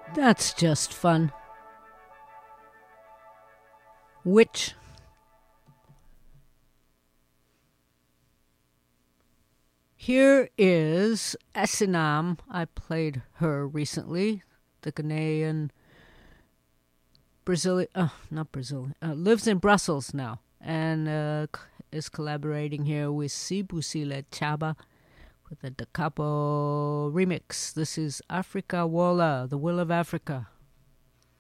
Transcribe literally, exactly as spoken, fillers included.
That's just fun. Which here is Asinam. I played her recently. The Ghanaian, Brazilian, uh, not Brazilian, uh, lives in Brussels now and uh, is collaborating here with Sibusile Chaba with the Da Capo remix. This is Africa Walla, the Will of Africa.